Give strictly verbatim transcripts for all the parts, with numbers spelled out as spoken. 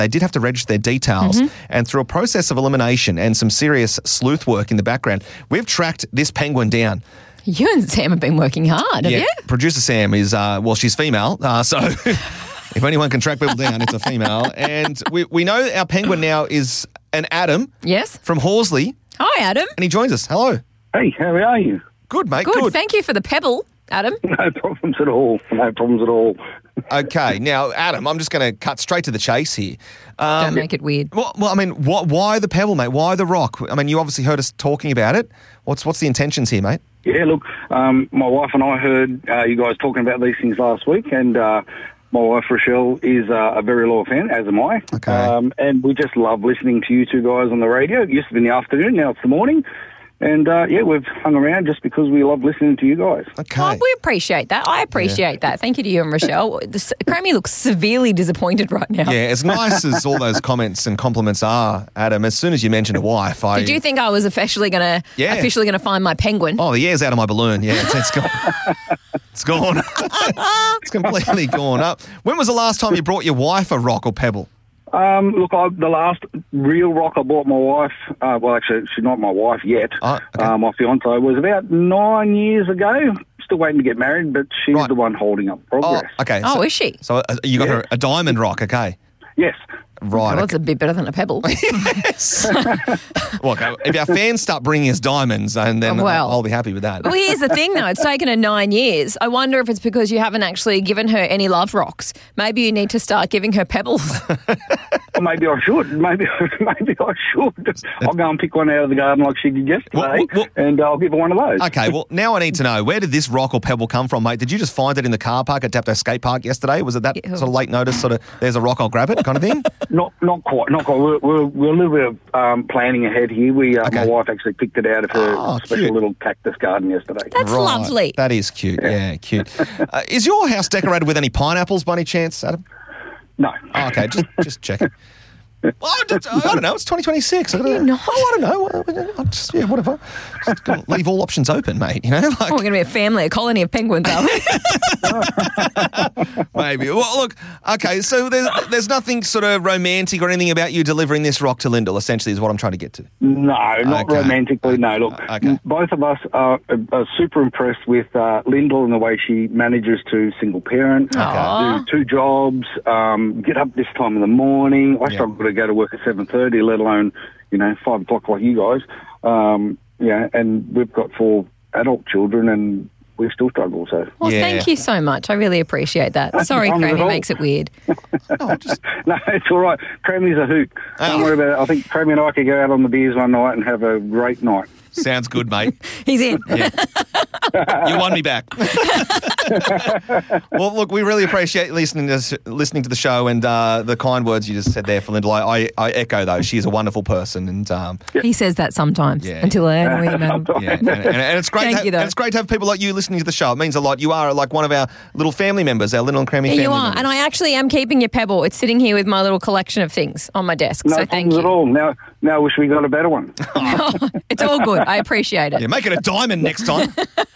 They did have to register their details. Mm-hmm. And through a process of elimination and some serious sleuth work in the background, we've tracked this penguin down. You and Sam have been working hard, have yeah, you? Producer Sam is, uh, well, she's female, uh, so if anyone can track people down, it's a female. And we, we know our penguin now is an Adam. Yes. From Horsley. Hi, Adam. And he joins us. Hello. Hey, how are you? Good, mate. Good. Good. Thank you for the pebble, Adam. No problems at all. No problems at all. Okay. Now, Adam, I'm just going to cut straight to the chase here. Um, Don't make it weird. Well, well I mean, what, why the pebble, mate? Why the rock? I mean, you obviously heard us talking about it. What's what's the intentions here, mate? Yeah, look, um, my wife and I heard uh, you guys talking about these things last week, and uh, my wife, Rochelle, is uh, a very loyal fan, as am I. Okay. Um, and we just love listening to you two guys on the radio. It used to be in the afternoon, now it's the morning. And, uh, yeah, we've hung around just because we love listening to you guys. Okay. Oh, we appreciate that. I appreciate yeah. that. Thank you to you and Rochelle. The, Crammy looks severely disappointed right now. Yeah, as nice as all those comments and compliments are, Adam, as soon as you mentioned a wife, I... Did you think I was officially going to yeah. officially going to find my penguin? Oh, the air's out of my balloon. Yeah, it's, it's gone. It's gone. It's completely gone up. When was the last time you brought your wife a rock or pebble? Um, look, I, the last real rock I bought my wife, uh, well, actually, she's not my wife yet, oh, okay. uh, my fiancée, was about nine years ago. Still waiting to get married, but she's right. the one holding up progress. Oh, okay. Oh, so, is she? So uh, you got yeah. her a diamond rock, okay. Yes. Right. Well, it's a bit better than a pebble. Yes. Look, if our fans start bringing us diamonds, and then well, I'll be happy with that. Well, here's the thing, though. It's taken her nine years. I wonder if it's because you haven't actually given her any love rocks. Maybe you need to start giving her pebbles. Well, maybe I should. Maybe maybe I should. I'll go and pick one out of the garden like she did yesterday, well, well, and I'll give her one of those. Okay, well, now I need to know, where did this rock or pebble come from, mate? Did you just find it in the car park at Dapto Skate Park yesterday? Was it that Ew. sort of late notice, sort of, there's a rock, I'll grab it kind of thing? Not not quite. Not quite. We're, we're, we're a little bit of um, planning ahead here. We uh, Okay. My wife actually picked it out of her Oh, special cute. little cactus garden yesterday. That's Right. lovely. That is cute, yeah, cute. Uh, is your house decorated with any pineapples by any chance, Adam? No. Oh, okay, just just checking. Well, I, don't, I don't know. It's twenty twenty-six. I don't know. You know? Oh, I don't know. I'm just, yeah, whatever. Just gonna leave all options open, mate. You know, like, Oh, we're going to be a family, a colony of penguins, are we? maybe. Well, look. Okay, so there's there's nothing sort of romantic or anything about you delivering this rock to Lyndall. Essentially, is what I'm trying to get to. No, not Okay. romantically, no. Look, Okay. both of us are, are super impressed with uh, Lyndall and the way she manages to single parent, Aw. do two jobs, um, get up this time in the morning. I Yeah. struggle to go to work at seven thirty, let alone, you know, five o'clock like you guys. Um, yeah, and we've got four adult children and we still struggle, so. Well, Yeah. thank you so much. I really appreciate that. That's Sorry, no problem at Crammy all. makes it weird. Oh, just No, it's all right. Crammy's a hoot. Don't Oh. worry about it. I think Crammy and I could go out on the beers one night and have a great night. sounds good, mate. He's in. Yeah. You won me back. Well, look, we really appreciate listening to listening to the show and uh, the kind words you just said there for Lyndall. I, I, I echo those. She's a wonderful person, and um, He says that sometimes Yeah. until I annoy him. Adam. yeah, and, and, and it's great. Thank to have, you, though. and it's great to have people like you listening to the show. It means a lot. You are like one of our little family members, our Lyndall and Crammy Yeah, family you are. members. And I actually am keeping your pebble. It's sitting here with my little collection of things on my desk. No so thank problems you. at all. Now, now I wish we got a better one. It's all good. I appreciate it. Yeah, make it a diamond next time.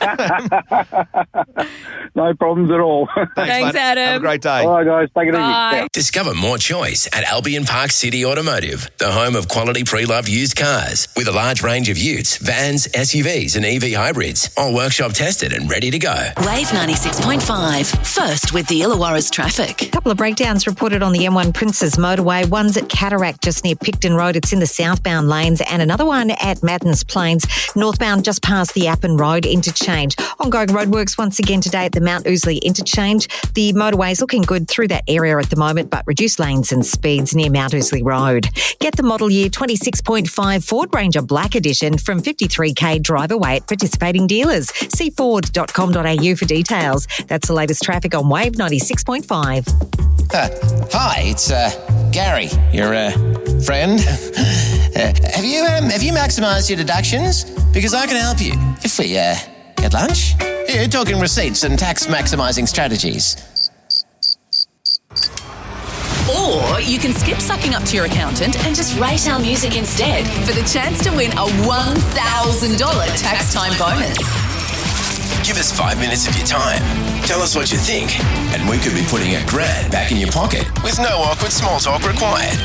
No problems at all. Thanks, mate. Adam. Have a great day. All right, guys. Take it Bye. easy. Discover more choice at Albion Park City Automotive, the home of quality pre-loved used cars with a large range of utes, vans, S U Vs and E V hybrids, all workshop tested and ready to go. Wave ninety-six point five. First with the Illawarra's traffic. A couple of breakdowns reported on the M one Princes motorway. One's at Cataract just near Picton Road. It's in the southbound lanes, and another one at Madden's Plains, northbound just past the Appin Road interchange. Ongoing roadworks once again today at the Mount Ousley interchange. The motorway's looking good through that area at the moment, but reduced lanes and speeds near Mount Ousley Road. Get the model year twenty-six point five Ford Ranger Black Edition from fifty-three K drive away at participating dealers. See ford dot com dot a u for details. That's the latest traffic on Wave ninety-six point five. Uh, hi, it's uh, Gary, your uh, friend. Uh, have you um, have you maximised your deductions? Because I can help you if we uh, get lunch. Yeah, talking receipts and tax maximising strategies. Or you can skip sucking up to your accountant and just rate our music instead for the chance to win a one thousand dollars tax time bonus. Give us five minutes of your time. Tell us what you think, and we could be putting a grand back in your pocket with no awkward small talk required.